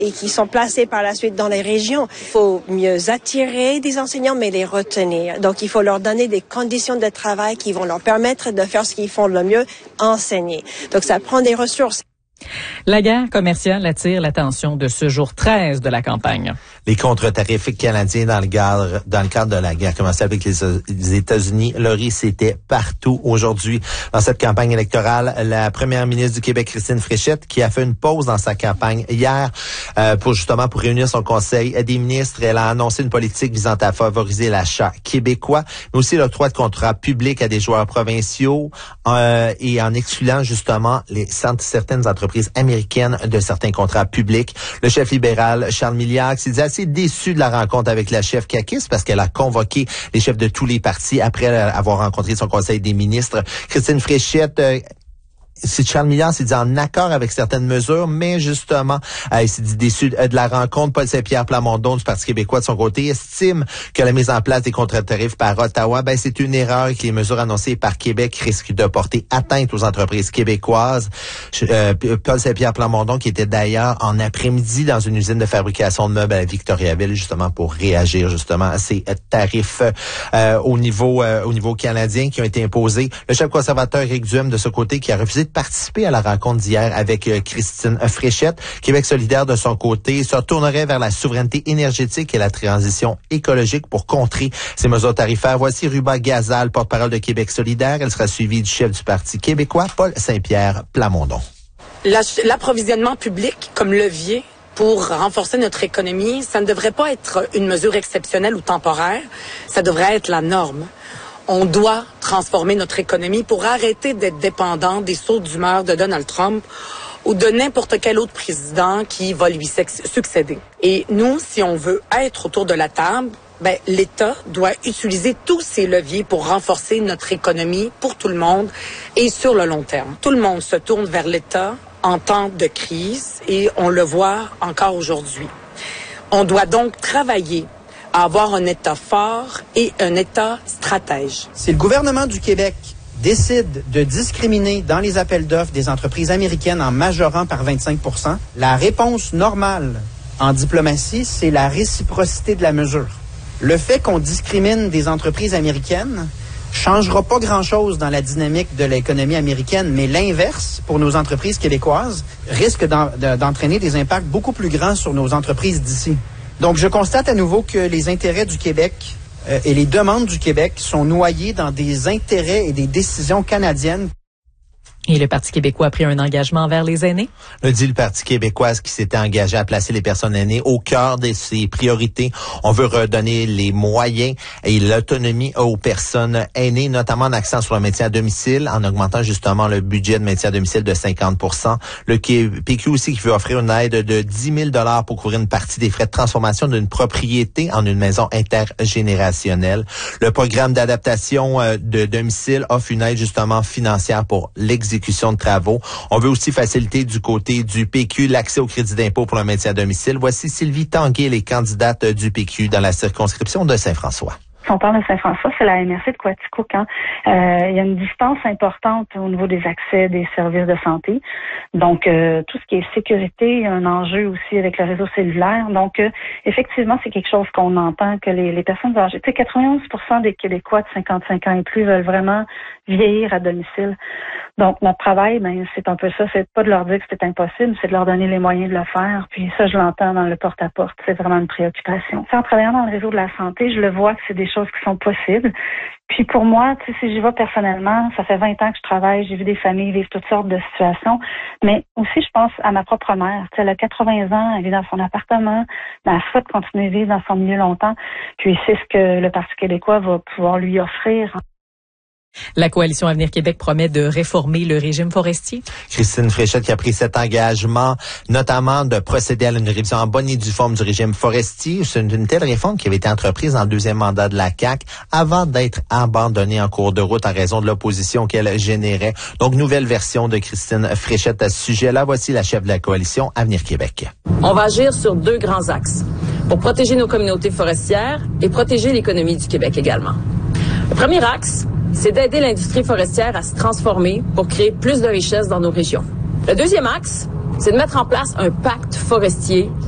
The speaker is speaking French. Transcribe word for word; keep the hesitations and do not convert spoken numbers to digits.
et qui sont placés par la suite dans les régions. Il faut mieux attirer des enseignants, mais les retenir. Donc, il faut leur donner des conditions de travail qui vont leur permettre de faire ce qu'ils font le mieux, enseigner. Donc, ça prend des ressources. La guerre commerciale attire l'attention de ce jour treize de la campagne. Les contre-tarifs canadiens dans le cadre, dans le cadre de la guerre commerciale avec les, les États-Unis, Laurie, c'était partout aujourd'hui. Dans cette campagne électorale, la première ministre du Québec, Christine Fréchette, qui a fait une pause dans sa campagne hier euh, pour justement pour réunir son conseil des ministres, elle a annoncé une politique visant à favoriser l'achat québécois, mais aussi l'octroi de contrats publics à des joueurs provinciaux euh, et en excluant justement les certaines entreprises américaines de certains contrats publics. Le chef libéral, Charles Milliard, s'est dit assez déçu de la rencontre avec la chef caquiste parce qu'elle a convoqué les chefs de tous les partis après avoir rencontré son conseil des ministres. Christine Fréchette, euh, c'est Charles Milliard s'est dit en accord avec certaines mesures, mais justement, euh, il s'est dit déçu de la rencontre. Paul Saint-Pierre Plamondon du Parti québécois, de son côté, estime que la mise en place des contre-tarifs par Ottawa, ben c'est une erreur et que les mesures annoncées par Québec risquent de porter atteinte aux entreprises québécoises. Euh, Paul Saint-Pierre Plamondon, qui était d'ailleurs en après-midi dans une usine de fabrication de meubles à Victoriaville, justement pour réagir justement à ces tarifs euh, au niveau euh, au niveau canadien qui ont été imposés. Le chef conservateur Éric Duhem, de ce côté, qui a refusé de participer à la rencontre d'hier avec euh, Christine Fréchette. Québec solidaire, de son côté, se tournerait vers la souveraineté énergétique et la transition écologique pour contrer ces mesures tarifaires. Voici Ruba Gazal, porte-parole de Québec solidaire. Elle sera suivie du chef du Parti québécois, Paul Saint-Pierre Plamondon. L'approvisionnement public comme levier pour renforcer notre économie, ça ne devrait pas être une mesure exceptionnelle ou temporaire. Ça devrait être la norme. On doit transformer notre économie pour arrêter d'être dépendant des sauts d'humeur de Donald Trump ou de n'importe quel autre président qui va lui succéder. Et nous, si on veut être autour de la table, ben, l'État doit utiliser tous ces leviers pour renforcer notre économie pour tout le monde et sur le long terme. Tout le monde se tourne vers l'État en temps de crise et on le voit encore aujourd'hui. On doit donc travailler à avoir un État fort et un État stratège. Si le gouvernement du Québec décide de discriminer dans les appels d'offres des entreprises américaines en majorant par vingt-cinq pour cent, la réponse normale en diplomatie, c'est la réciprocité de la mesure. Le fait qu'on discrimine des entreprises américaines changera pas grand-chose dans la dynamique de l'économie américaine, mais l'inverse, pour nos entreprises québécoises, risque d'entraîner des impacts beaucoup plus grands sur nos entreprises d'ici. Donc, je constate à nouveau que les intérêts du Québec euh, et les demandes du Québec sont noyés dans des intérêts et des décisions canadiennes. Et le Parti québécois a pris un engagement envers les aînés? Lundi, le Parti québécois qui s'était engagé à placer les personnes aînées au cœur de ses priorités. On veut redonner les moyens et l'autonomie aux personnes aînées, notamment en accent sur le maintien à domicile, en augmentant justement le budget de maintien à domicile de cinquante pour cent. Le P Q aussi qui veut offrir une aide de dix mille dollars pour couvrir une partie des frais de transformation d'une propriété en une maison intergénérationnelle. Le programme d'adaptation de domicile offre une aide justement financière pour l'exécution de travaux. On veut aussi faciliter du côté du P Q l'accès au crédit d'impôt pour le maintien à domicile. Voici Sylvie Tanguay, les candidates du P Q dans la circonscription de Saint-François. Si on parle de Saint-François, c'est la M R C de Quaticook. Hein. Euh, il y a une distance importante au niveau des accès des services de santé. Donc, euh, tout ce qui est sécurité, il y a un enjeu aussi avec le réseau cellulaire. Donc, euh, effectivement, c'est quelque chose qu'on entend que les, les personnes âgées, tu sais, quatre-vingt-onze pour cent des Québécois de cinquante-cinq ans et plus veulent vraiment vieillir à domicile. Donc, notre travail, ben, c'est un peu ça. C'est pas de leur dire que c'est impossible, c'est de leur donner les moyens de le faire. Puis ça, je l'entends dans le porte-à-porte. C'est vraiment une préoccupation. En travaillant dans le réseau de la santé, je le vois que c'est des choses qui sont possibles. Puis pour moi, tu sais, si j'y vais personnellement, ça fait vingt ans que je travaille, j'ai vu des familles vivre toutes sortes de situations, mais aussi je pense à ma propre mère. Tu sais, elle a quatre-vingts ans, elle vit dans son appartement, mais elle souhaite continuer de vivre dans son milieu longtemps. Puis c'est ce que le Parti québécois va pouvoir lui offrir. La Coalition Avenir Québec promet de réformer le régime forestier. Christine Fréchette qui a pris cet engagement, notamment de procéder à une révision en bonne et due forme du régime forestier. C'est une, une telle réforme qui avait été entreprise dans le deuxième mandat de la C A Q avant d'être abandonnée en cours de route en raison de l'opposition qu'elle générait. Donc, nouvelle version de Christine Fréchette à ce sujet-là. Voici la chef de la Coalition Avenir Québec. On va agir sur deux grands axes pour protéger nos communautés forestières et protéger l'économie du Québec également. Le premier axe, c'est d'aider l'industrie forestière à se transformer pour créer plus de richesses dans nos régions. Le deuxième axe, c'est de mettre en place un pacte forestier